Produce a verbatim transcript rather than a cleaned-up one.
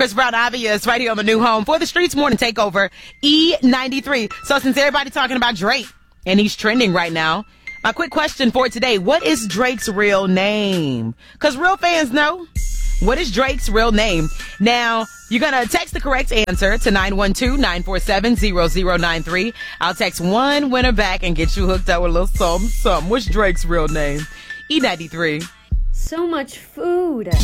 Chris Brown, Obvious, right here on the new home for the Streets Morning Takeover, E ninety-three. So since everybody's talking about Drake, and he's trending right now, my quick question for today, what is Drake's real name? Because real fans know. What is Drake's real name? Now, you're going to text the correct answer to nine one two, nine four seven, zero zero nine three. I'll text one winner back and get you hooked up with a little something, something. What's Drake's real name? E ninety-three. So much food.